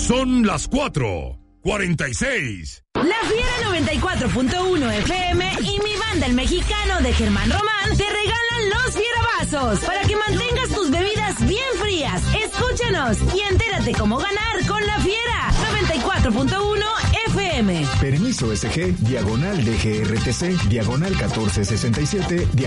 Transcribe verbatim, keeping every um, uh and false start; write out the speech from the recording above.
Son las cuatro cuarenta y seis. La Fiera noventa y cuatro punto uno F M y Mi Banda el Mexicano de Germán Román te regalan los Fierabazos para que mantengas tus bebidas bien frías. Escúchanos y entérate cómo ganar con La Fiera noventa y cuatro punto uno F M. Permiso S G, diagonal D G R T C, diagonal catorce sesenta y siete,